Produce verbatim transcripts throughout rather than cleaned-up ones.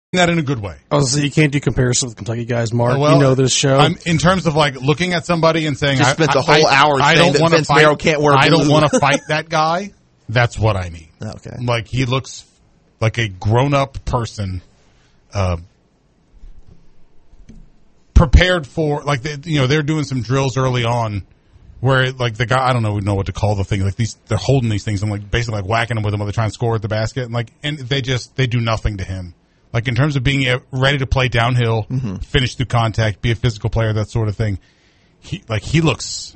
that in a good way. Oh, so you can't do comparison with Kentucky guys, Mark. Well, you know this show. I'm, in terms of like looking at somebody and saying, Just I, spent the I, whole I, hour I saying don't that want to Vince fight. Marrow can't wear I don't blue. want to fight that guy. That's what I mean. Okay. Like he looks like a grown-up person, uh, prepared for like they, you know they're doing some drills early on. Where like the guy, I don't know know what to call the thing. Like these, they're holding these things and like basically like whacking them with them while they're trying to score at the basket. And like, and they just they do nothing to him. Like in terms of being ready to play downhill, mm-hmm. finish through contact, be a physical player, that sort of thing. He like he looks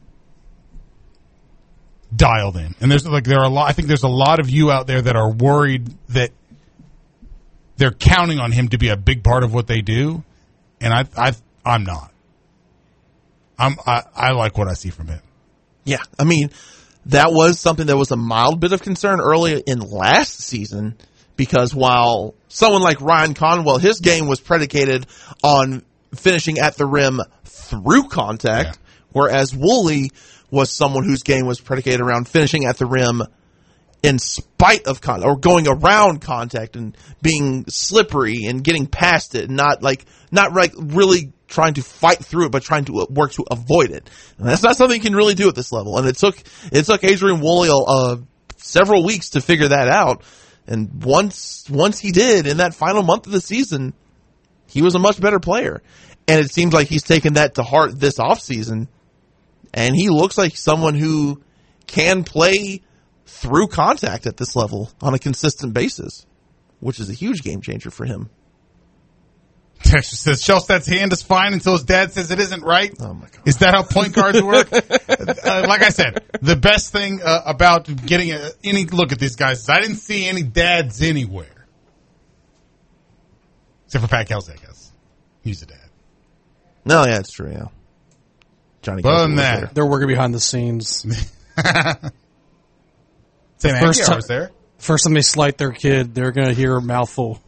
dialed in. And there's like there are a lot. I think there's a lot of you out there that are worried that they're counting on him to be a big part of what they do. And I, I I'm not. I'm, I, I like what I see from him. Yeah, I mean, that was something that was a mild bit of concern early in last season because while someone like Ryan Conwell, his game was predicated on finishing at the rim through contact, yeah. whereas Woolley was someone whose game was predicated around finishing at the rim in spite of contact, or going around contact and being slippery and getting past it, and not like not like really trying to fight through it, but trying to work to avoid it. And that's not something you can really do at this level. And it took it took Adrian Woolley uh, several weeks to figure that out. And once once he did, in that final month of the season, he was a much better player. And it seems like he's taken that to heart this offseason. And he looks like someone who can play through contact at this level on a consistent basis, which is a huge game changer for him. Texas says Shellstad's hand is fine until his dad says it isn't right. Oh my God. Is that how point guards work? uh, like I said, the best thing uh, about getting a, any look at these guys is I didn't see any dads anywhere. Except for Pat Kelsey, I guess. He's a dad. No, yeah, it's true, yeah. Johnny Other than that. that. They're working behind the scenes. Same first, time, there. first time they slight their kid, they're going to hear a mouthful.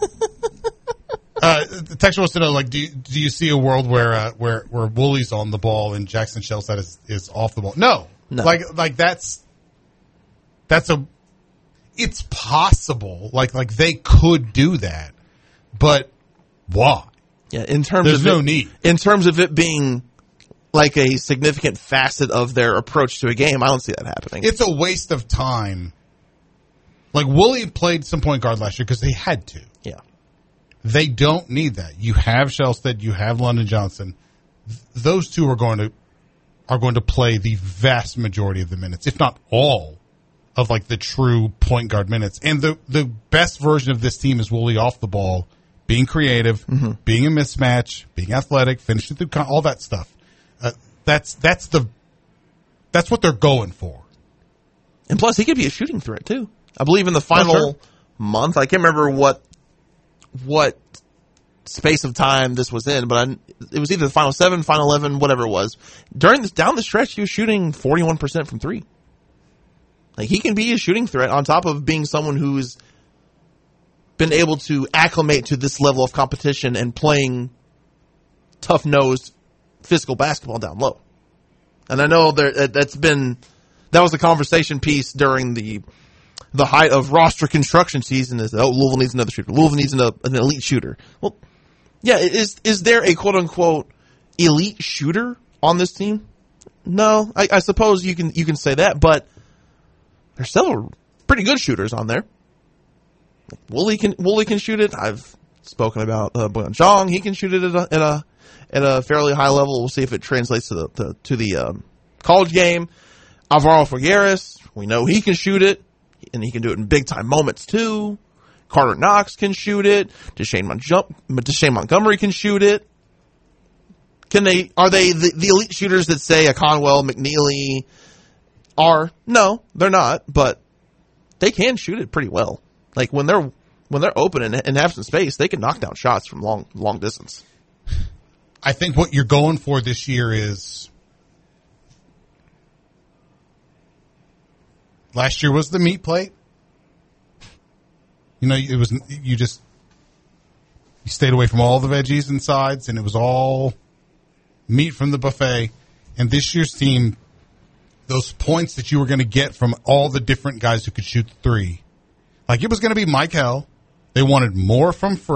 Uh, the text wants to know, like, do you, do you see a world where uh, where where Woolley's on the ball and Jackson Shellstad is, is off the ball? No, no. Like like that's that's a it's possible. Like like they could do that, but why? Yeah, in terms there's of no it, need. In terms of it being like a significant facet of their approach to a game, I don't see that happening. It's a waste of time. Like Woolley played some point guard last year because they had to. Yeah. They don't need that. You have Shellstad, you have London Johnson. Th- those two are going to are going to play the vast majority of the minutes, if not all, of like the true point guard minutes. And the the best version of this team is Woolley off the ball, being creative, mm-hmm. being a mismatch, being athletic, finishing through con- all that stuff. Uh, that's that's the that's what they're going for. And plus, he could be a shooting threat too. I believe in the final oh, sure. month, I can't remember what. what space of time this was in, but I, it was either the final seven, final eleven, whatever it was. During this, down the stretch, he was shooting forty-one percent from three. Like, he can be a shooting threat on top of being someone who's been able to acclimate to this level of competition and playing tough-nosed physical basketball down low. And I know there, that's been, that was a conversation piece during the the height of roster construction season is, oh, Louisville needs another shooter. Louisville needs an, an elite shooter. Well, yeah, is is there a quote-unquote elite shooter on this team? No, I, I suppose you can you can say that, but there's several pretty good shooters on there. Woolley can Woolley can shoot it. I've spoken about uh, Boyan Zhang. He can shoot it at a, at a at a fairly high level. We'll see if it translates to the, the to the um, college game. Alvaro Figueres, we know he can shoot it. And he can do it in big-time moments, too. Carter Knox can shoot it. Deshane, Montjum- Deshane Montgomery can shoot it. Can they? Are they the, the elite shooters that say a Conwell, McNeely are? No, they're not. But they can shoot it pretty well. Like, when they're when they're open and, and have some space, they can knock down shots from long, long distance. I think what you're going for this year is... Last year was the meat plate. You know, it was, you just, you stayed away from all the veggies and sides, and it was all meat from the buffet. And this year's team, those points that you were going to get from all the different guys who could shoot the three, like it was going to be Mike Hell. They wanted more from